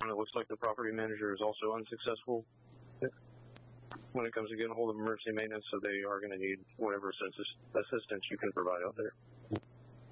And it looks like the property manager is also unsuccessful when it comes to getting a hold of emergency maintenance, so they are going to need whatever assistance you can provide out there.